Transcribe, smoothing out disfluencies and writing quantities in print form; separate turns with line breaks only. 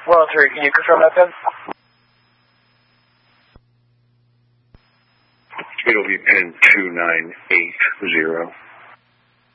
103, can you confirm that pin?
It'll be pin 2980.